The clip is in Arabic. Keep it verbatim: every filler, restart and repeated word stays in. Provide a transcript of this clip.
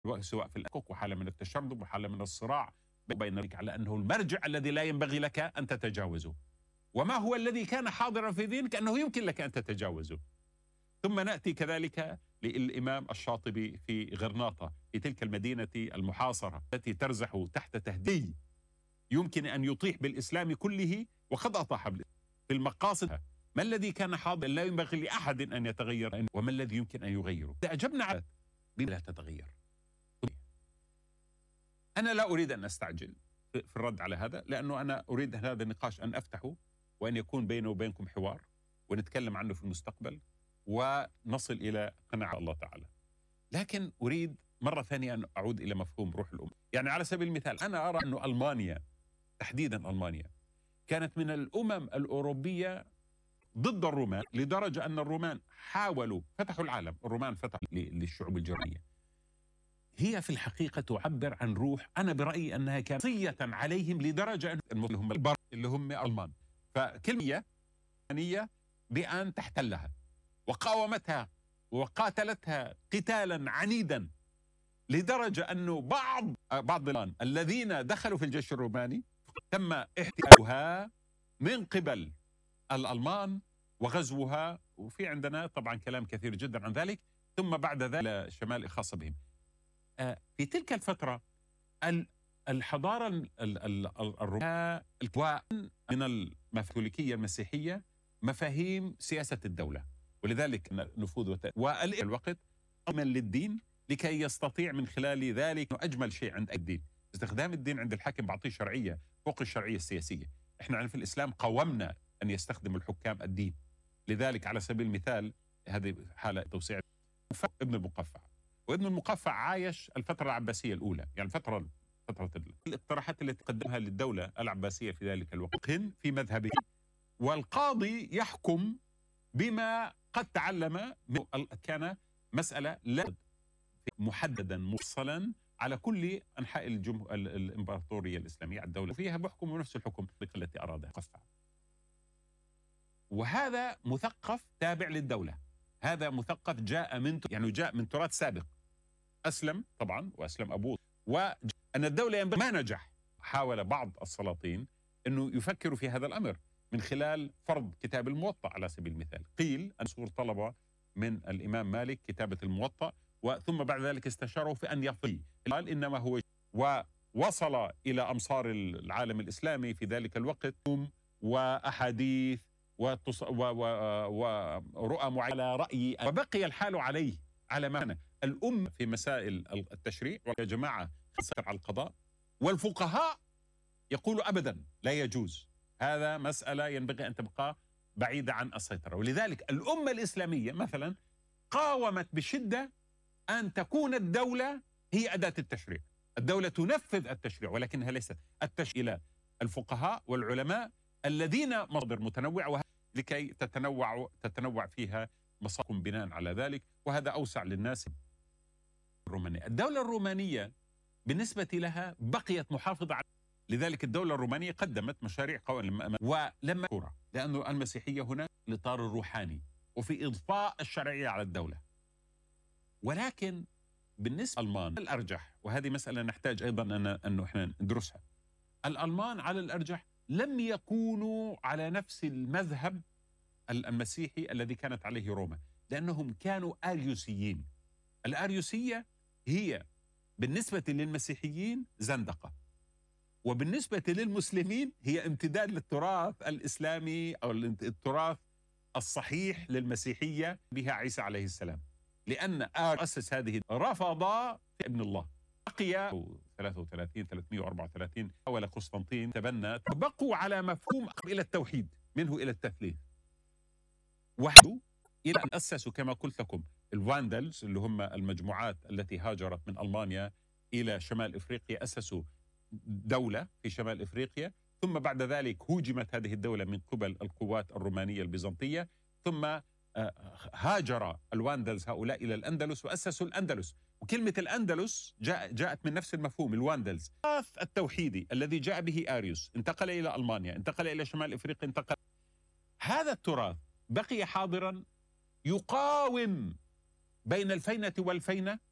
سواء في الحقوق وحالة من التشرذم وحالة من الصراع بين على أنه المرجع الذي لا ينبغي لك أن تتجاوزه، وما هو الذي كان حاضرا في ذهنك أنه يمكن لك أن تتجاوزه. ثم نأتي كذلك للإمام الشاطبي في غرناطة، في تلك المدينة المحاصرة التي ترزح تحت تهديد يمكن أن يطيح بالإسلام كله، وقد أطاح في المقاصد. ما الذي كان حاضرا لا ينبغي لأحد أن يتغير، وما الذي يمكن أن يغيره؟ إذا أجبنا على بما لا تتغير. أنا لا أريد أن أستعجل في الرد على هذا، لأنه أنا أريد هذا النقاش أن أفتحه وأن يكون بينه وبينكم حوار ونتكلم عنه في المستقبل ونصل إلى قناعة الله تعالى. لكن أريد مرة ثانية أن أعود إلى مفهوم روح الأمة. يعني على سبيل المثال أنا أرى أن ألمانيا، تحديدا ألمانيا، كانت من الأمم الأوروبية ضد الرومان، لدرجة أن الرومان حاولوا فتحوا العالم. الرومان فتحوا للشعوب الجرمية. هي في الحقيقة تعبر عن روح، أنا برأيي أنها كانت صية عليهم، لدرجة أن اللي هم البر اللي هم ألمان، فكلمة ثانية بأن تحتلها وقاومتها وقاتلتها قتالا عنيدا، لدرجة أنه بعض بعض الآن الذين دخلوا في الجيش الروماني تم احتلالها من قبل الألمان وغزوها، وفي عندنا طبعا كلام كثير جدا عن ذلك. ثم بعد ذلك شمال خاصة بهم. في تلك الفترة الحضارة الرومانية من المفاتوليكية المسيحية مفاهيم سياسة الدولة، ولذلك نفوذ والوقت أمن للدين لكي يستطيع من خلال ذلك أجمل شيء عند الدين استخدام الدين عند الحاكم، بعطيه شرعية فوق الشرعية السياسية. احنا في الإسلام قومنا أن يستخدم الحكام الدين. لذلك على سبيل المثال هذه حالة توسيع ابن المقفع، وابن المقفع عايش الفترة العباسية الأولى، يعني فترة فترة الاقتراحات التي قدمها للدولة العباسية في ذلك الوقت في مذهبه، والقاضي يحكم بما قد تعلم. كان مسألة لا محددا مفصلا على كل أنحاء الجمه... الإمبراطورية الإسلامية، الدولة فيها بحكم نفس الحكم التي أرادها قفع. وهذا مثقف تابع للدولة، هذا مثقف جاء من يعني جاء من تراث سابق، أسلم طبعا وأسلم أبوه، وأن الدولة ينبغي ما نجح. حاول بعض السلاطين أنه يفكروا في هذا الأمر من خلال فرض كتاب الموطأ على سبيل المثال. قيل أن سور طلب من الإمام مالك كتابة الموطأ، وثم بعد ذلك استشاره في أن يفضي، قال إنما هو، ووصل إلى أمصار العالم الإسلامي في ذلك الوقت وأحاديث وتص... و... و... ورؤى معينة على رأي، وبقي الحال عليه على ما الأم في مسائل التشريع ويا جماعة خسر على القضاء، والفقهاء يقولوا أبدا لا يجوز، هذا مسألة ينبغي أن تبقى بعيدة عن السيطرة. ولذلك الأمة الإسلامية مثلا قاومت بشدة أن تكون الدولة هي أداة التشريع، الدولة تنفذ التشريع ولكنها ليست التشريع، إلى الفقهاء والعلماء الذين مصادر متنوعة لكي تتنوع تتنوع فيها مصادركم بناء على ذلك، وهذا أوسع للناس. الرومانية، الدولة الرومانية بالنسبة لها بقيت محافظة على، لذلك الدولة الرومانية قدمت مشاريع قوانين ولما كورة، لأنه المسيحية هنا الإطار الروحاني وفي إضفاء الشرعية على الدولة. ولكن بالنسبة للألمان الأرجح، وهذه مسألة نحتاج أيضا أن أنه إحنا ندرسها، الألمان على الأرجح لم يكونوا على نفس المذهب المسيحي الذي كانت عليه روما، لأنهم كانوا آريوسيين. الآريوسية هي بالنسبة للمسيحيين زندقة، وبالنسبة للمسلمين هي امتداد للتراث الإسلامي أو التراث الصحيح للمسيحية بها عيسى عليه السلام، لأن أسس هذه رفض ابن الله. بقي ثلاثة وثلاثين ثلاثمئة وأربعة وثلاثين حول قسطنطين تبنى، بقوا على مفهوم إلى التوحيد منه إلى التثليث، وحدوا إلى أن أسسوا كما قلت لكم الواندلز اللي هم المجموعات التي هاجرت من ألمانيا إلى شمال إفريقيا، أسسوا دولة في شمال إفريقيا، ثم بعد ذلك هوجمت هذه الدولة من قبل القوات الرومانية البيزنطية، ثم هاجر الواندلز هؤلاء إلى الأندلس وأسسوا الأندلس. وكلمة الأندلس جاء جاءت من نفس المفهوم، الواندلز، التراث التوحيدي الذي جاء به آريوس انتقل إلى ألمانيا، انتقل إلى شمال إفريقيا، انتقل. هذا التراث بقي حاضرا يقاوم بين الفينة والفينة